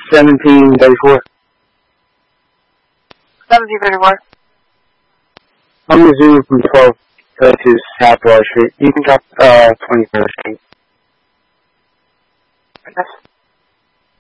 1734. 1734. I'm going to zoom from 12 to South Broad Street. You can drop 21st Street. Yes.